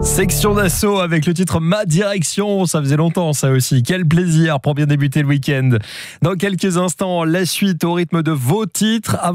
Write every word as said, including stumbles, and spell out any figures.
Section d'assaut avec le titre Ma Direction, ça faisait longtemps ça aussi. Quel plaisir pour bien débuter le week-end. Dans quelques instants, la suite au rythme de vos titres.